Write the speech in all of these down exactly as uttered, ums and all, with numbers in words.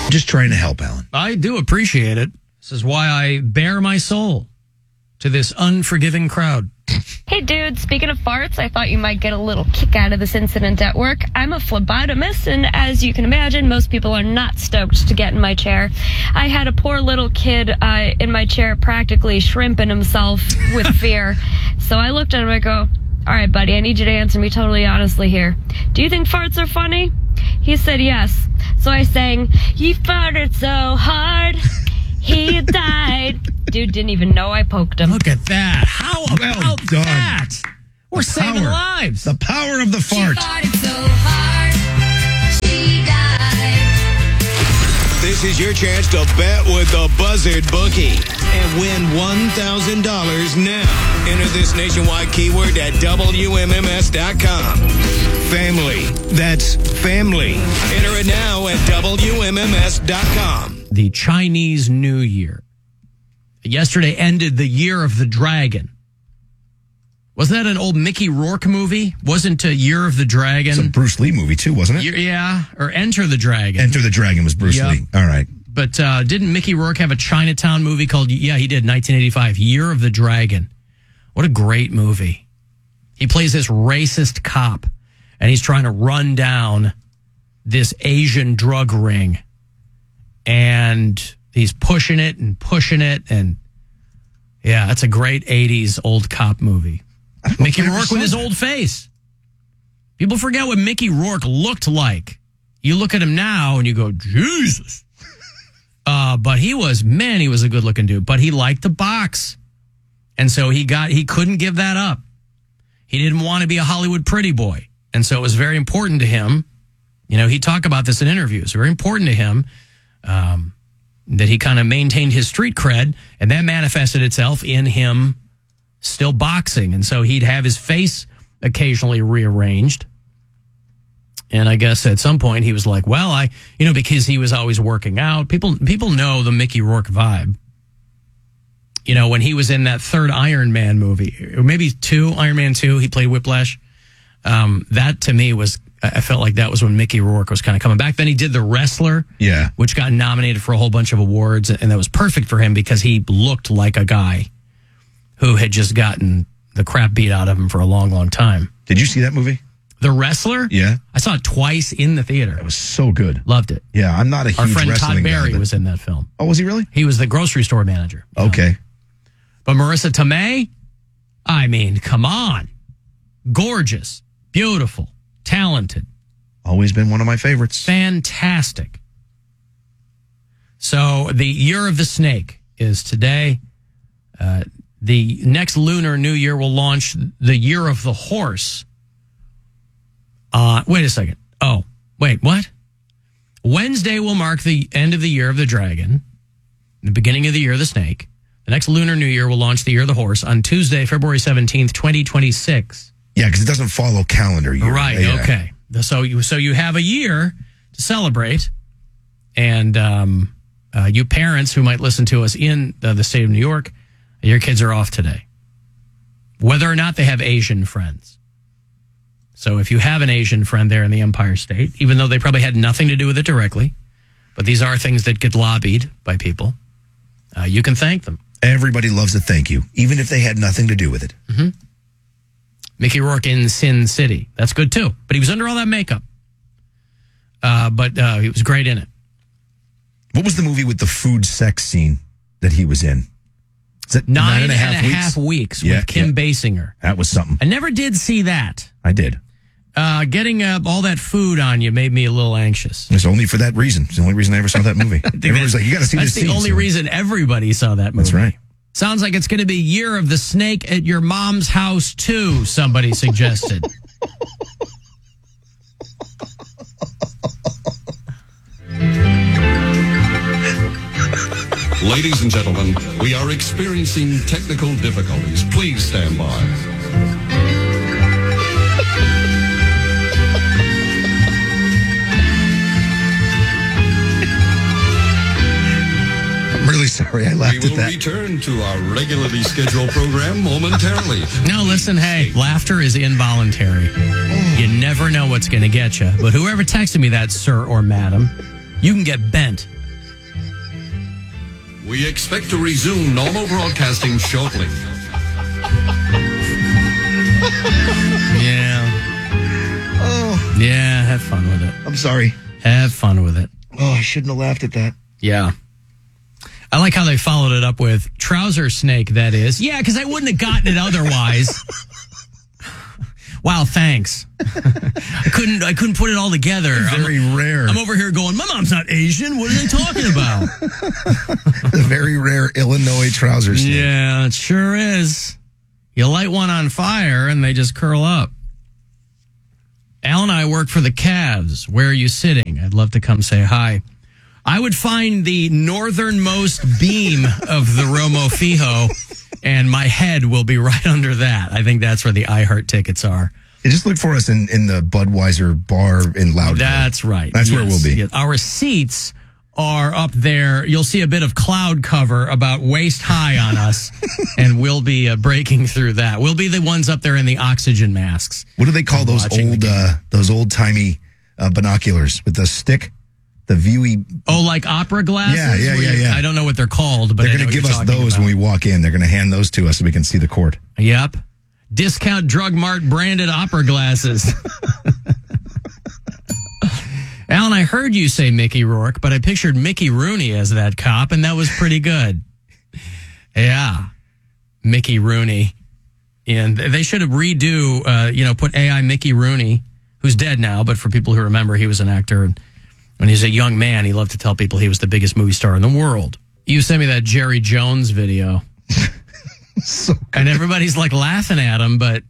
Just trying to help, Alan. I do appreciate it. This is why I bare my soul to this unforgiving crowd. Hey, dude, speaking of farts, I thought you might get a little kick out of this incident at work. I'm a phlebotomist, and as you can imagine, most people are not stoked to get in my chair. I had a poor little kid uh, in my chair practically shrimping himself with fear. So I looked at him and I go, all right, buddy, I need you to answer me totally honestly here. Do you think farts are funny? He said yes. So I sang, he farted so hard, he died. Dude didn't even know I poked him. Look at that. How about Well done. that? We're The saving power. lives. The power of the fart. She farted so hard, she died. This is your chance to bet with the Buzzard Bookie and win one thousand dollars now. Enter this nationwide keyword at W M M S dot com. Family. That's family. Enter it now at W M M S dot com. The Chinese New Year. Yesterday ended the Year of the Dragon. Wasn't that an old Mickey Rourke movie? Wasn't a Year of the Dragon? It's a Bruce Lee movie, too, wasn't it? Year- yeah, or Enter the Dragon. Enter the Dragon was Bruce Yep. Lee. All right. But uh, didn't Mickey Rourke have a Chinatown movie called, yeah, he did, nineteen eighty-five, Year of the Dragon. What a great movie. He plays this racist cop, and he's trying to run down this Asian drug ring. And he's pushing it and pushing it. And yeah, that's a great eighties old cop movie. Mickey Rourke with his old face. People forget what Mickey Rourke looked like. You look at him now and you go, Jesus. uh, but he was, man, he was a good looking dude. But he liked to box. And so he got, he couldn't give that up. He didn't want to be a Hollywood pretty boy. And so it was very important to him. You know, he talked about this in interviews. Very important to him um, that he kind of maintained his street cred, and that manifested itself in him still boxing. And so he'd have his face occasionally rearranged. And I guess at some point he was like, well, I, you know, because he was always working out. People, people know the Mickey Rourke vibe. You know, when he was in that third Iron Man movie, or maybe two, Iron Man two, he played Whiplash. Um, that to me was, I felt like that was when Mickey Rourke was kind of coming back. Then he did The Wrestler, Yeah. which got nominated for a whole bunch of awards. And that was perfect for him because he looked like a guy who had just gotten the crap beat out of him for a long, long time. Did you see that movie? The Wrestler? Yeah. I saw it twice in the theater. It was so good. Loved it. Yeah, I'm not a huge Our friend wrestling Todd Barry guy, but- was in that film. Oh, was he really? He was the grocery store manager. Okay. But Marissa Tomei, I mean, come on. Gorgeous, beautiful, talented, Always been one of my favorites. fantastic. So the Year of the Snake is today. Uh, the next Lunar New Year will launch the Year of the Horse. Uh, wait a second. Oh, wait, what? Wednesday will mark the end of the Year of the Dragon, the beginning of the Year of the Snake. The next Lunar New Year will launch the Year of the Horse on Tuesday, February seventeenth, twenty twenty-six. Yeah, because it doesn't follow calendar year. Right, Yeah. okay. So you so you have a year to celebrate, and um, uh, you parents who might listen to us in uh, the state of New York, your kids are off today, whether or not they have Asian friends. So if you have an Asian friend there in the Empire State, even though they probably had nothing to do with it directly, but these are things that get lobbied by people, uh, you can thank them. Everybody loves a thank you, even if they had nothing to do with it. Mm-hmm. Mickey Rourke in Sin City. That's good, too. But he was under all that makeup. Uh, but uh, he was great in it. What was the movie with the food sex scene that he was in? Is it Nine, nine and a half, weeks? weeks Yeah, with Kim yeah. Basinger. That was something. I never did see that. I did. Uh, getting uh, all that food on you made me a little anxious. It's only for that reason. It's the only reason I ever saw that movie. Everyone's like, you got to see That's this the scene. only So- reason everybody saw that movie. That's right. Sounds like it's going to be Year of the Snake at your mom's house, too, somebody suggested. Ladies and gentlemen, we are experiencing technical difficulties. Please stand by. I'm really sorry I We laughed will at that. return to our regularly scheduled program momentarily. No, listen, hey, laughter is involuntary. You never know what's going to get you. But whoever texted me that, sir or madam, you can get bent. We expect to resume normal broadcasting shortly. Yeah. Oh, Yeah, have fun with it. I'm sorry. Have fun with it. Oh, I shouldn't have laughed at that. Yeah. I like how they followed it up with trouser snake, that is. Yeah, because I wouldn't have gotten it otherwise. Wow, thanks. I couldn't I couldn't put it all together. Very I'm, rare. I'm over here going, my mom's not Asian. What are they talking about? The very rare Illinois trouser snake. Yeah, it sure is. You light one on fire and they just curl up. Al and I work for the Cavs. Where are you sitting? I'd love to come say hi. I would find the northernmost beam of the Romo Fijo, and my head will be right under that. I think that's where the iHeart tickets are. You just look for us in, in the Budweiser bar in Loudon. That's right. That's where we'll be. Yes. Our seats are up there. You'll see a bit of cloud cover about waist high on us, and we'll be uh, breaking through that. We'll be the ones up there in the oxygen masks. What do they call those Watching old the game. uh, those old timey uh, binoculars with the stick, the viewy? Oh, like opera glasses? Yeah, yeah, Where yeah, you- yeah. I don't know what they're called, but They're I know going to what give you're us talking those about. when we walk in. They're going to hand those to us so we can see the court. Yep. Discount Drug Mart branded opera glasses. Alan, I heard you say Mickey Rourke, but I pictured Mickey Rooney as that cop, and that was pretty good. Yeah. Mickey Rooney. And they should have redo, uh, you know, put A I Mickey Rooney, who's dead now, but for people who remember, he was an actor. And when he was a young man, he loved to tell people he was the biggest movie star in the world. You sent me that Jerry Jones video. So And everybody's like laughing at him, but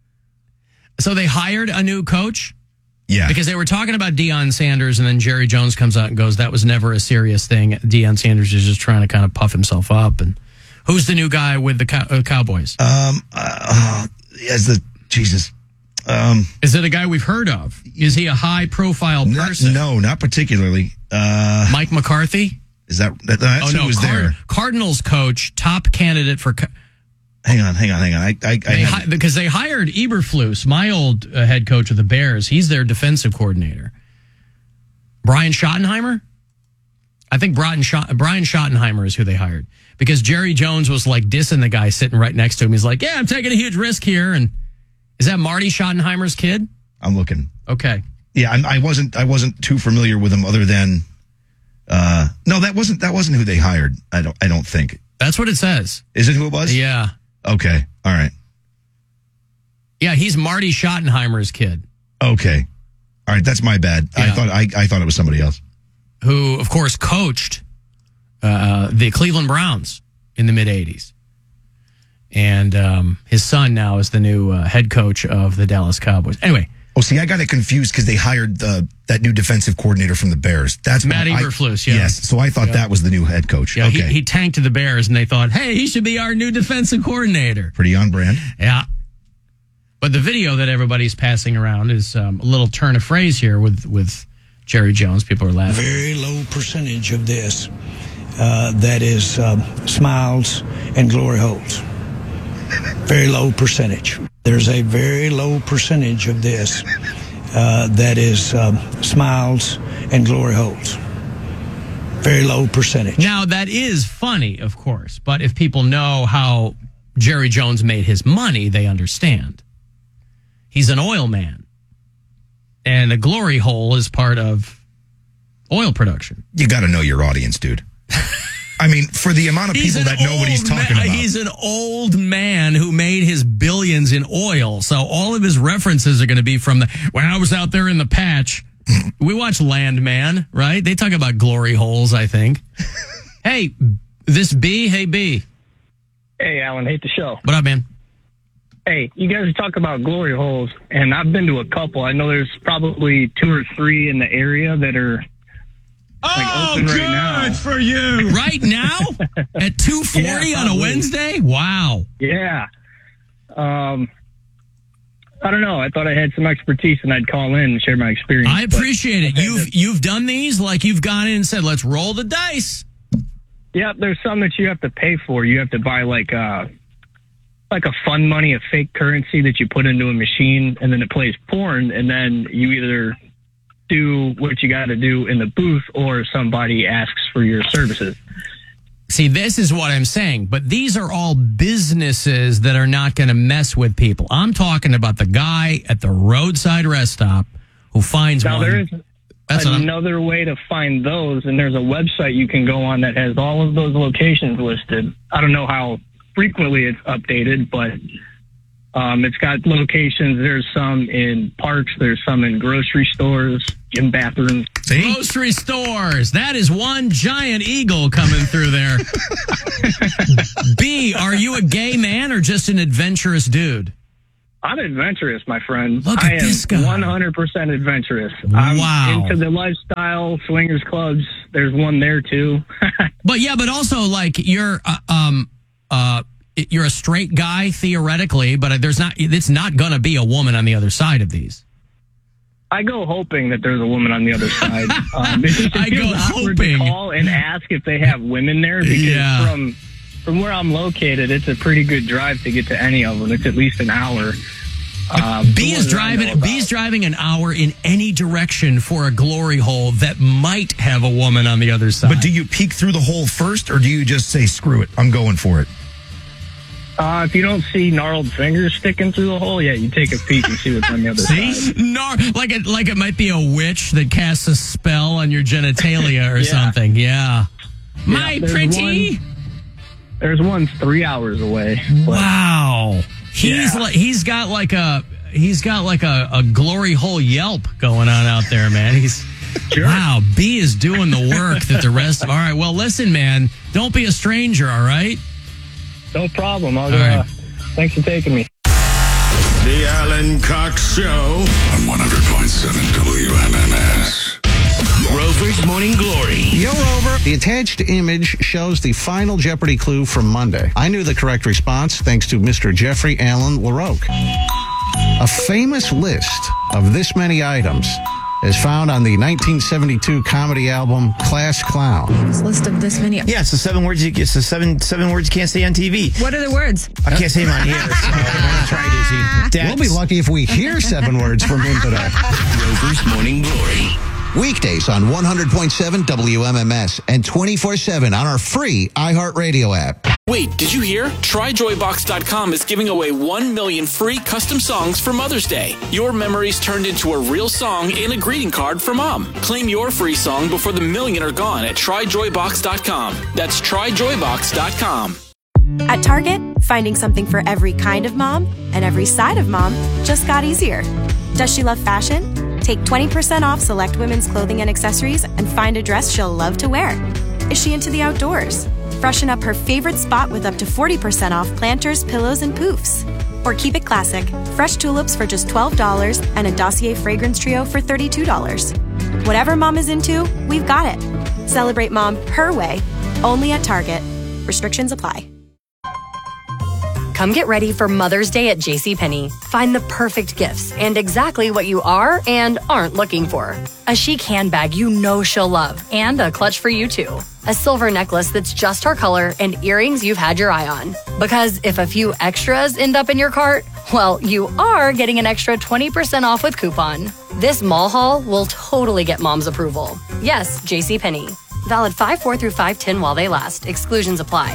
so they hired a new coach yeah, because they were talking about Deion Sanders, and then Jerry Jones comes out and goes, "That was never a serious thing. Deion Sanders is just trying to kind of puff himself up." And who's the new guy with the cow- uh, Cowboys? um, uh, as the Jesus, um, Is it a guy we've heard of? Is he a high-profile not, person? no, not particularly. Uh, Mike McCarthy? is that, that that's Oh who no, was Card- there? Cardinals coach, top candidate for. Co- Hang on, hang on, hang on. I, I, I They have- hi- because they hired Eberflus, my old uh, head coach of the Bears. He's their defensive coordinator. Brian Schottenheimer? I think Brian, Schott- Brian Schottenheimer is who they hired. Because Jerry Jones was like dissing the guy sitting right next to him. He's like, yeah, I'm taking a huge risk here. And is that Marty Schottenheimer's kid? I'm looking. Okay. Yeah, I, I wasn't. I wasn't too familiar with him, other than. Uh, no, that wasn't. That wasn't who they hired. I don't. I don't think. That's what it says. Is it who it was? Yeah. Okay. All right. Yeah, he's Marty Schottenheimer's kid, Okay. All right. That's my bad. I Yeah. thought. I, I thought it was somebody else. who, of course, coached uh, the Cleveland Browns in the mid-eighties. And um, his son now is the new uh, head coach of the Dallas Cowboys. Anyway, Oh, see, I got it confused because they hired the that new defensive coordinator from the Bears. That's Matt I- Eberflus, yeah. Yes. So I thought that was the new head coach. yeah, okay. he, he tanked the Bears, and they thought, hey, he should be our new defensive coordinator. Pretty on brand. Yeah. But the video that everybody's passing around is um, a little turn of phrase here with, with Jerry Jones. People are laughing. Very low percentage of this uh, that is um, smiles and glory holes. Very low percentage. There's a very low percentage of this uh, that is um, smiles and glory holes. Very low percentage. Now, that is funny, of course, but if people know how Jerry Jones made his money, they understand. He's an oil man, and a glory hole is part of oil production. You got to know your audience, dude. I mean, for the amount of He's people an that know what he's old talking ma- about. He's an old man who made his billions in oil, so all of his references are going to be from the, when I was out there in the patch. We watch Landman, right? They talk about glory holes, I think. Hey, this B, hey B. Hey, Alan, hate the show. What up, man? Hey, you guys talk about glory holes, and I've been to a couple. I know there's probably two or three in the area that are like open right now. for you. Right now? At two forty Yeah, on a probably. Wednesday? Wow. Yeah. Um, I don't know. I thought I had some expertise, and I'd call in and share my experience. I but- appreciate it. Okay, You've that's- you've done these like you've gone in and said, let's roll the dice. Yeah, there's some that you have to pay for. You have to buy like a like a fun money, a fake currency that you put into a machine, and then it plays porn, and then you either do what you got to do in the booth or somebody asks for your services. See, this is what I'm saying, but these are all businesses that are not going to mess with people. I'm talking about the guy at the roadside rest stop who finds Now, one. there is That's another way to find those, and there's a website you can go on that has all of those locations listed. I don't know how frequently it's updated, but um, it's got locations. There's some in parks. There's some in grocery stores, gym bathrooms. See? Grocery stores. That is one giant eagle coming through there. B, are you a gay man or just an adventurous dude? I'm adventurous, my friend. Look I at am this guy. one hundred percent adventurous. I'm Wow. into the lifestyle, swingers clubs. There's one there, too. But yeah, but also like you're uh, um uh you're a straight guy theoretically, but there's not it's not going to be a woman on the other side of these. I go hoping that there's a woman on the other side. Um, it's just, it I feels go awkward hoping. to call and ask if they have women there because Yeah. from from where I'm located, it's a pretty good drive to get to any of them. It's at least an hour. Um, B is driving. B is driving an hour in any direction for a glory hole that might have a woman on the other side. But do you peek through the hole first, or do you just say, screw it, I'm going for it? Uh, if you don't see gnarled fingers sticking through the hole, yeah, you take a peek and see what's on the other See, side. no, like it, like it might be a witch that casts a spell on your genitalia or Yeah. something. Yeah, my there's pretty. one- There's one three hours away. but- Wow, he's Yeah. like he's got like a he's got like a, a glory hole Yelp going on out there, man. He's Sure. wow. B is doing the work that the rest of. All right, well, listen, man, don't be a stranger. All right. No problem. I'll, All right. uh, thanks for taking me. The Alan Cox Show. On one hundred point seven W M M S. Rover's Morning Glory. Yo, Rover. The attached image shows the final Jeopardy clue from Monday. I knew the correct response thanks to Mister Jeffrey Allen LaRocque. A famous list of this many items is found on the nineteen seventy-two comedy album Class Clown. This list of this many. Yeah, it's the seven words. You, it's the seven seven words you can't say on T V. What are the words? I can't say them on here. So I'm gonna try Dizzy. We'll be lucky if we hear seven words from him today. Rover's Morning Glory. Weekdays on one hundred point seven W M M S and twenty-four seven on our free iHeartRadio app. Wait, did you hear? Try Joy Box dot com is giving away one million free custom songs for Mother's Day. Your memories turned into a real song and a greeting card for Mom. Claim your free song before the million are gone at Try Joy Box dot com. That's Try Joy Box dot com. At Target, finding something for every kind of mom and every side of mom just got easier. Does she love fashion? Take twenty percent off select women's clothing and accessories and find a dress she'll love to wear. Is she into the outdoors? Freshen up her favorite spot with up to forty percent off planters, pillows, and poofs. Or keep it classic, fresh tulips for just twelve dollars and a Dossier fragrance trio for thirty-two dollars. Whatever mom is into, we've got it. Celebrate mom her way, only at Target. Restrictions apply. Come get ready for Mother's Day at JCPenney. Find the perfect gifts and exactly what you are and aren't looking for. A chic handbag you know she'll love and a clutch for you too. A silver necklace that's just her color and earrings you've had your eye on. Because if a few extras end up in your cart, well, you are getting an extra twenty percent off with coupon. This mall haul will totally get mom's approval. Yes, JCPenney. Valid five four through five ten while they last. Exclusions apply.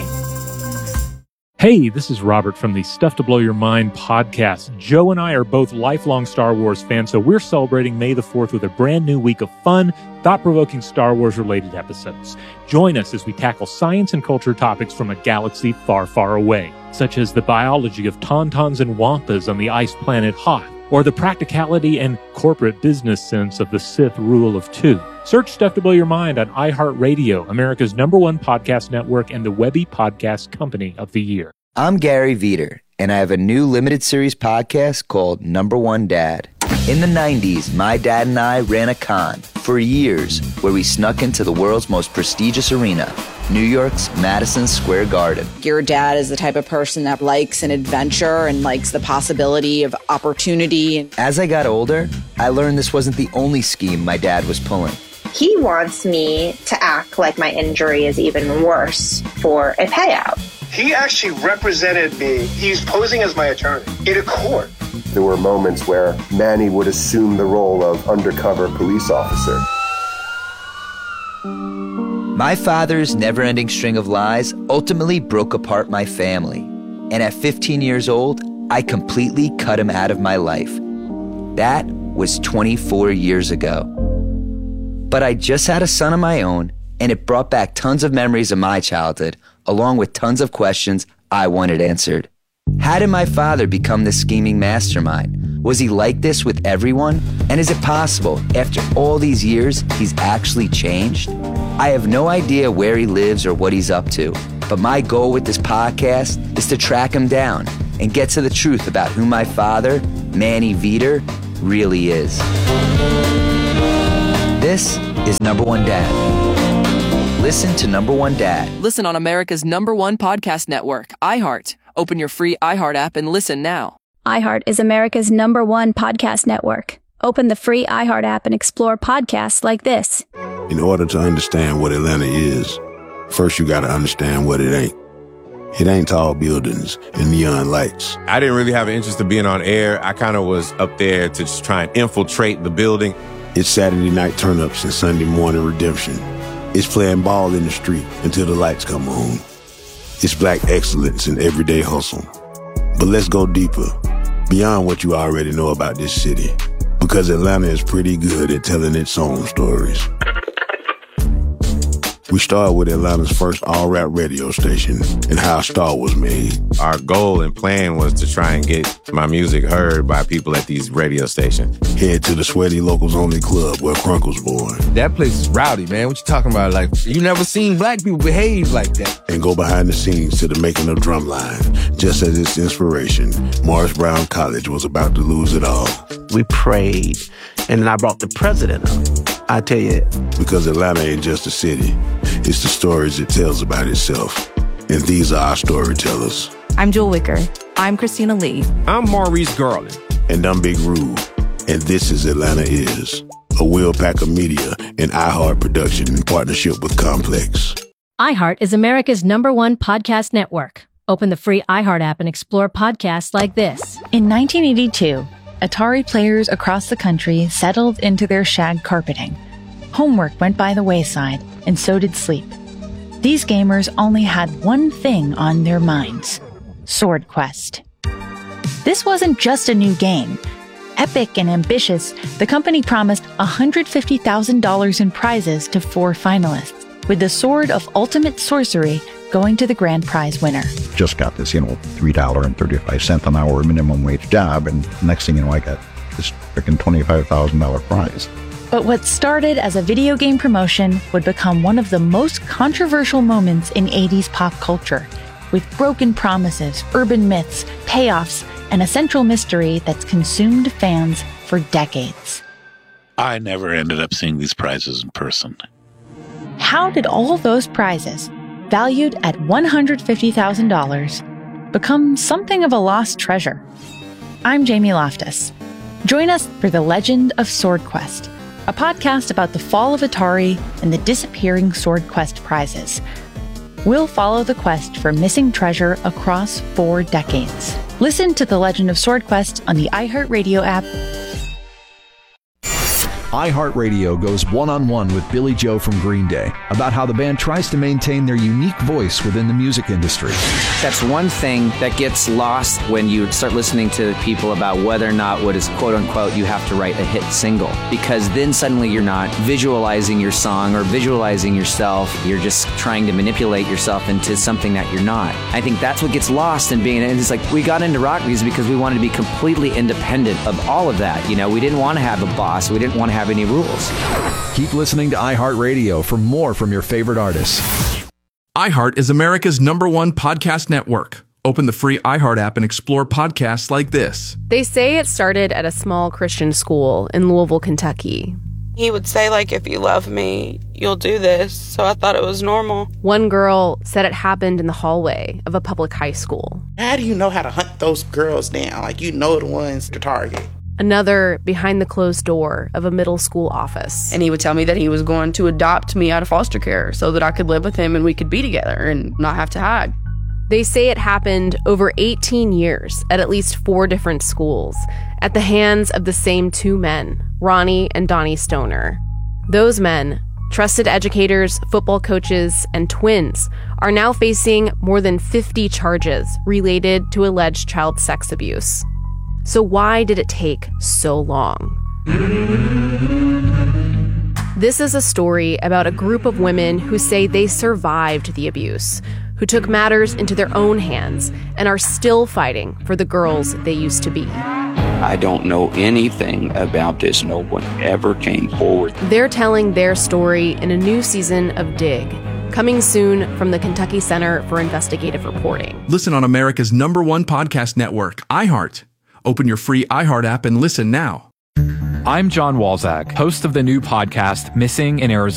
Hey, this is Robert from the Stuff to Blow Your Mind podcast. Joe and I are both lifelong Star Wars fans, so we're celebrating May the fourth with a brand new week of fun, thought-provoking Star Wars-related episodes. Join us as we tackle science and culture topics from a galaxy far, far away, such as the biology of tauntauns and wampas on the ice planet Hoth, or the practicality and corporate business sense of the Sith rule of two. Search Stuff to Blow Your Mind on iHeartRadio, America's number one podcast network and the Webby Podcast Company of the Year. I'm Gary Veter, and I have a new limited series podcast called Number One Dad. In the nineties, my dad and I ran a con for years where we snuck into the world's most prestigious arena, New York's Madison Square Garden. Your dad is the type of person that likes an adventure and likes the possibility of opportunity. As I got older, I learned this wasn't the only scheme my dad was pulling. He wants me to act like my injury is even worse for a payout. He actually represented me. He's posing as my attorney in a court. There were moments where Manny would assume the role of undercover police officer. My father's never-ending string of lies ultimately broke apart my family. And at fifteen years old, I completely cut him out of my life. That was twenty-four years ago. But I just had a son of my own, and it brought back tons of memories of my childhood, along with tons of questions I wanted answered. How did my father become this scheming mastermind? Was he like this with everyone? And is it possible, after all these years, he's actually changed? I have no idea where he lives or what he's up to, but my goal with this podcast is to track him down and get to the truth about who my father, Manny Veter, really is. This is Number One Dad. Listen to Number One Dad. Listen on America's number one podcast network, iHeart. Open your free iHeart app and listen now. iHeart is America's number one podcast network. Open the free iHeart app and explore podcasts like this. In order to understand what Atlanta is, first you got to understand what it ain't. It ain't tall buildings and neon lights. I didn't really have an interest in being on air. I kind of was up there to just try and infiltrate the building. It's Saturday night turn-ups and Sunday morning redemption. It's playing ball in the street until the lights come on. It's black excellence in everyday hustle. But let's go deeper, beyond what you already know about this city, because Atlanta is pretty good at telling its own stories. We started with Atlanta's first all-rap radio station and how a star was made. Our goal and plan was to try and get my music heard by people at these radio stations. Head to the Sweaty Locals Only Club where Crunk was born. That place is rowdy, man. What you talking about? Like, you never seen black people behave like that. And go behind the scenes to the making of Drumline. Just as its inspiration, Morris Brown College was about to lose it all. We prayed, and then I brought the president up. I tell you. Because Atlanta ain't just a city. It's the stories it tells about itself. And these are our storytellers. I'm Jewel Wicker. I'm Christina Lee. I'm Maurice Garland. And I'm Big Rube. And this is Atlanta Is, a Will Packer Media and iHeart production in partnership with Complex. iHeart is America's number one podcast network. Open the free iHeart app and explore podcasts like this. In nineteen eighty-two, Atari players across the country settled into their shag carpeting. Homework went by the wayside, and so did sleep. These gamers only had one thing on their minds: Sword Quest. This wasn't just a new game. Epic and ambitious, the company promised one hundred fifty thousand dollars in prizes to four finalists, with the Sword of Ultimate Sorcery going to the grand prize winner. Just got this, you know, three dollars and thirty-five cents an hour minimum wage job, and next thing you know, I got this freaking twenty-five thousand dollars prize. But what started as a video game promotion would become one of the most controversial moments in eighties pop culture, with broken promises, urban myths, payoffs, and a central mystery that's consumed fans for decades. I never ended up seeing these prizes in person. How did all those prizes, valued at one hundred fifty thousand dollars, become something of a lost treasure? I'm Jamie Loftus. Join us for The Legend of Sword Quest, a podcast about the fall of Atari and the disappearing Sword Quest prizes. We'll follow the quest for missing treasure across four decades. Listen to The Legend of Sword Quest on the iHeartRadio app. iHeartRadio goes one-on-one with Billy Joe from Green Day about how the band tries to maintain their unique voice within the music industry. That's one thing that gets lost when you start listening to people about whether or not what is quote-unquote you have to write a hit single. Because then suddenly you're not visualizing your song or visualizing yourself. You're just trying to manipulate yourself into something that you're not. I think that's what gets lost in being, and it's like we got into rock music because we wanted to be completely independent of all of that. You know, we didn't want to have a boss. We didn't want to have any rules. Keep listening to iHeartRadio for more from your favorite artists. iHeart is America's number one podcast network. Open the free iHeart app and explore podcasts like this. They say it started at a small Christian school in Louisville, Kentucky. He would say, like, if you love me, you'll do this. So I thought it was normal. One girl said it happened in the hallway of a public high school. How do you know how to hunt those girls down? Like, you know the ones to target. Another behind the closed door of a middle school office. And he would tell me that he was going to adopt me out of foster care so that I could live with him and we could be together and not have to hide. They say it happened over eighteen years at at least four different schools at the hands of the same two men, Ronnie and Donnie Stoner. Those men, trusted educators, football coaches, and twins, are now facing more than fifty charges related to alleged child sex abuse. So why did it take so long? This is a story about a group of women who say they survived the abuse, who took matters into their own hands and are still fighting for the girls they used to be. I don't know anything about this. No one ever came forward. They're telling their story in a new season of Dig, coming soon from the Kentucky Center for Investigative Reporting. Listen on America's number one podcast network, iHeart. Open your free iHeart app and listen now. I'm John Walzak, host of the new podcast, Missing in Arizona.